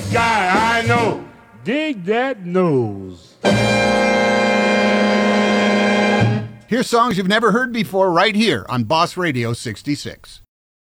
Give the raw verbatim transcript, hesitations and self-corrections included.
guy I know. Dig that nose. Here's songs you've never heard before right here on Boss Radio sixty-six.